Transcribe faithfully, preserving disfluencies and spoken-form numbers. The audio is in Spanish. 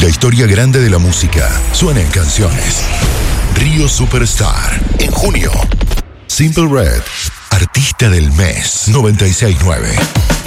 La historia grande de la música suena en canciones. Río Superstar, en junio. Simple Red, artista del mes, noventa y seis nueve.